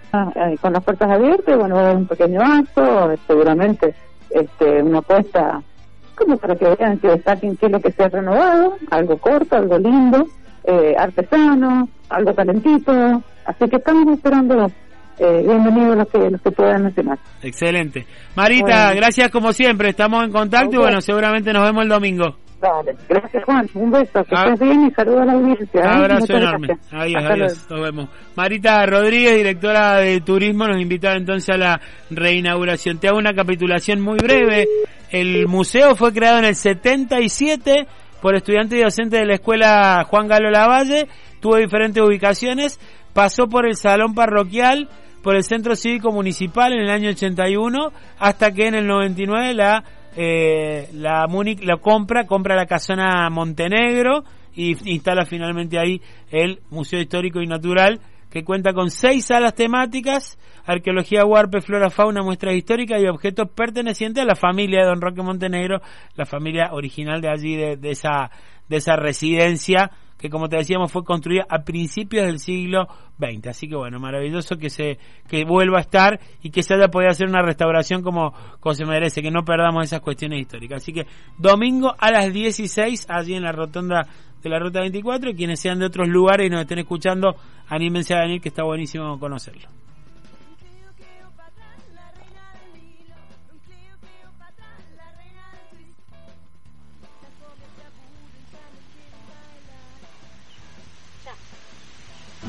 con las puertas abiertas, bueno, va a haber un pequeño acto, seguramente una apuesta como para que vean, que destaquen qué es lo que se ha renovado, algo corto, algo lindo, artesano, algo calentito, así que estamos esperando bienvenidos los que puedan mencionar. Excelente. Marita, bueno, gracias como siempre, estamos en contacto y bueno, seguramente nos vemos el domingo. Vale, gracias Juan, un beso, que estés bien y saludos a la audiencia. Abrazo enorme, adiós, nos vemos. Marita Rodríguez, directora de turismo, nos invitaba entonces a la reinauguración. Te hago una capitulación muy breve. El museo fue creado en el 77 por estudiantes y docentes de la escuela Juan Galo Lavalle, tuvo diferentes ubicaciones, pasó por el salón parroquial, por el centro cívico municipal en el año 81, hasta que en el 99 la Múnich lo compra la Casona Montenegro y instala finalmente ahí el Museo Histórico y Natural, que cuenta con 6 salas temáticas: arqueología, huarpe, flora, fauna, muestras históricas y objetos pertenecientes a la familia de Don Roque Montenegro, la familia original de allí, de esa residencia, que como te decíamos fue construida a principios del siglo XX. Así que bueno, maravilloso que vuelva a estar y que se haya podido hacer una restauración como se merece, que no perdamos esas cuestiones históricas. Así que domingo a las 16 allí en la rotonda de la Ruta 24, y quienes sean de otros lugares y nos estén escuchando, anímense a venir, que está buenísimo conocerlo.